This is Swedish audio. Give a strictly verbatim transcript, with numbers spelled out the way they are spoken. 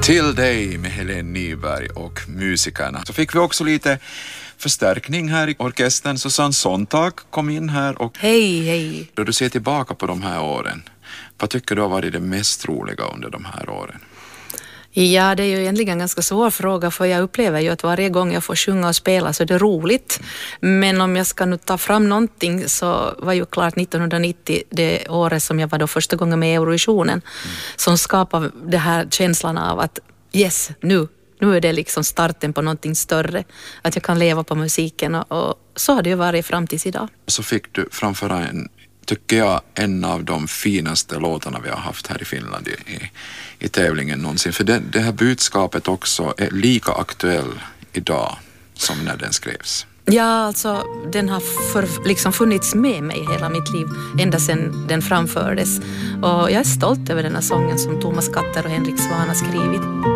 Till dig med Helene Nyberg och musikerna. Så fick vi också lite förstärkning här i orkestern. Susanne Sontag kom in här. Och hej, hej. Då du ser tillbaka på de här åren, vad tycker du har varit det mest roliga under de här åren? Ja, det är ju egentligen en ganska svår fråga, för jag upplever ju att varje gång jag får sjunga och spela så är det roligt. Men om jag ska nu ta fram någonting så var ju klart nittonhundranittio det året som jag var då första gången med i Eurovisionen, mm. som skapade det här känslan av att yes, nu, nu är det liksom starten på någonting större. Att jag kan leva på musiken, och, och så har det ju varit fram tills idag. Så fick du framför en, tycker jag, en av de finaste låtarna vi har haft här i Finland i, i, i tävlingen någonsin. För det, det här budskapet också är lika aktuell idag som när den skrevs. Ja, alltså den har för, liksom funnits med mig hela mitt liv ända sedan den framfördes. Och jag är stolt över den här sången som Thomas Katter och Henrik Svahn har skrivit.